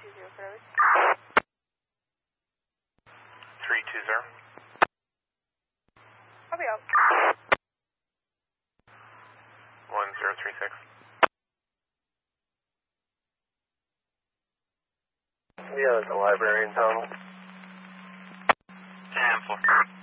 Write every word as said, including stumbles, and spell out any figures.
zero for Ellie. three two zero. I'll be out. one zero three six. Yeah, at the library in town. ten four.